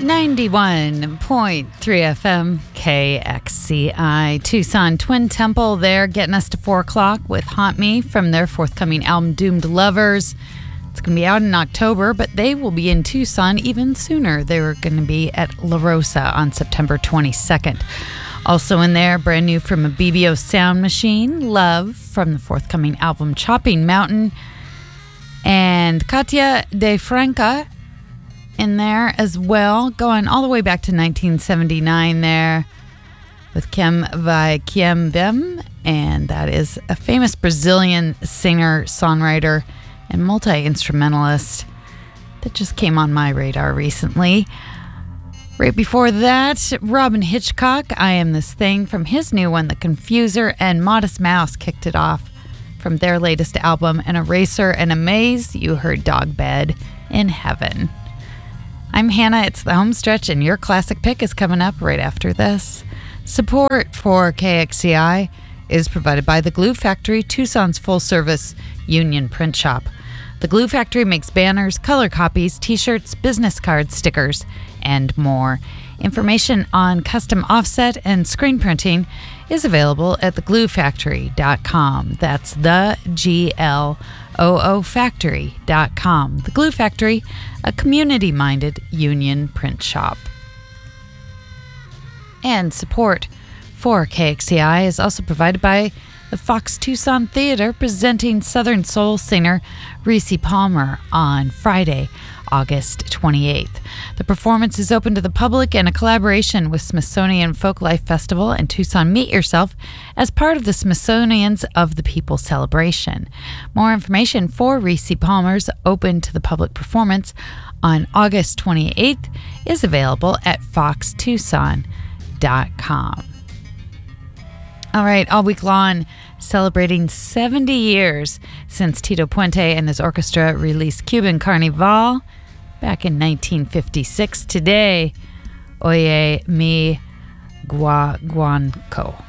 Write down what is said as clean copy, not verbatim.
91.3 FM KXCI. Tucson Twin Temple there, getting us to 4 o'clock with Haunt Me from their forthcoming album Doomed Lovers. It's going to be out in October, but they will be in Tucson even sooner. They were going to be at La Rosa on September 22nd. Also in there, brand new from a BBO Sound Machine, Love from the forthcoming album Chopping Mountain. And Katia De Franca in there as well, going all the way back to 1979 there with Kem Vai Kiem Vem, and that is a famous Brazilian singer, songwriter, and multi-instrumentalist that just came on my radar recently. Right before that, Robin Hitchcock, I Am This Thing, from his new one, The Confuser, and Modest Mouse kicked it off from their latest album, An Eraser and a Maze. You heard Dog Bed in Heaven. I'm Hannah, it's the home stretch, and your classic pick is coming up right after this. Support for KXCI is provided by The Glue Factory, Tucson's full-service union print shop. The Glue Factory makes banners, color copies, t-shirts, business cards, stickers, and more. Information on custom offset and screen printing is available at thegluefactory.com. That's thegloofactory.com. The Glue Factory, a community-minded union print shop. And support for KXCI is also provided by the Fox Tucson Theater, presenting Southern Soul singer Reese Palmer on Friday, August 28th. The performance is open to the public and a collaboration with Smithsonian Folklife Festival and Tucson Meet Yourself as part of the Smithsonian's Of the People celebration. More information for Reese Palmer's open to the public performance on August 28th is available at foxtucson.com. All right, all week long, celebrating 70 years since Tito Puente and his orchestra released Cuban Carnival back in 1956. Today, Oye Mi Guaguanco.